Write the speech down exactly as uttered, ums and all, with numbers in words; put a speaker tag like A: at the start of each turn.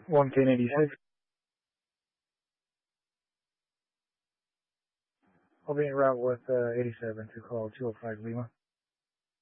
A: one K ninety-six. I'll be en route with uh, eighty-seven to call two oh five Lima.